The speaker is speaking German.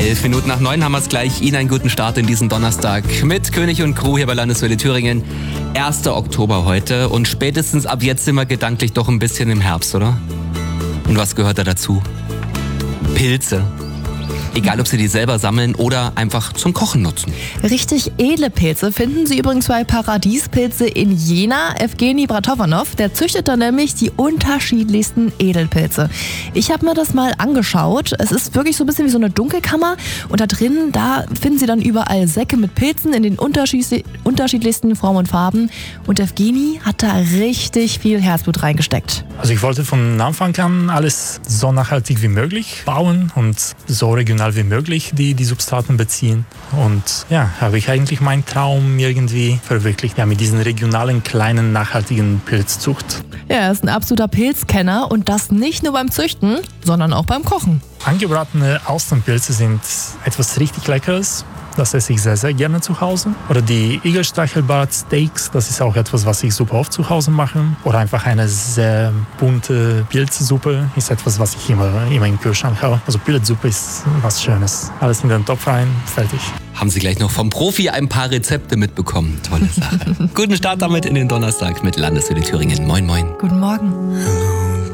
11 Minuten nach 9 haben wir es gleich. Ihnen einen guten Start in diesen Donnerstag mit König und Crew hier bei Landeswelle Thüringen. 1. Oktober heute und spätestens ab jetzt sind wir gedanklich doch ein bisschen im Herbst, oder? Und was gehört da dazu? Pilze. Egal, ob Sie die selber sammeln oder einfach zum Kochen nutzen. Richtig edle Pilze finden Sie übrigens bei Paradiespilze in Jena. Evgeny Bratovanov, der züchtet da nämlich die unterschiedlichsten Edelpilze. Ich habe mir das mal angeschaut. Es ist wirklich so ein bisschen wie so eine Dunkelkammer. Und da drin, da finden Sie dann überall Säcke mit Pilzen in den unterschiedlichsten Formen und Farben. Und Evgeny hat da richtig viel Herzblut reingesteckt. Also ich wollte von Anfang an alles so nachhaltig wie möglich bauen und so regional wie möglich die Substraten beziehen. Und ja, habe ich eigentlich meinen Traum irgendwie verwirklicht. Ja, mit diesen regionalen, kleinen, nachhaltigen Pilzzucht. Ja, er ist ein absoluter Pilzkenner und das nicht nur beim Züchten, sondern auch beim Kochen. Angebratene Austernpilze sind etwas richtig Leckeres. Das esse ich sehr, sehr gerne zu Hause. Oder die Igelstachelbart-Steaks, das ist auch etwas, was ich super oft zu Hause mache. Oder einfach eine sehr bunte Pilzsuppe ist etwas, was ich immer im Kühlschrank habe. Also Pilzsuppe ist was Schönes. Alles in den Topf rein, fertig. Haben Sie gleich noch vom Profi ein paar Rezepte mitbekommen. Tolle Sache. Guten Start damit in den Donnerstag mit Landeswelle Thüringen. Moin, moin. Guten Morgen.